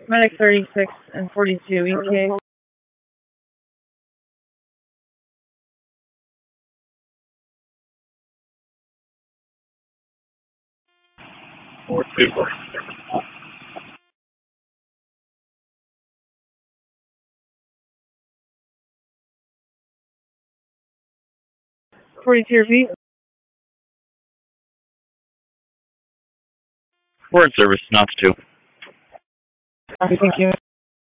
Medic 36 and 42 ETA. Or super. 42 feet. We're in service, not 2. Thank you.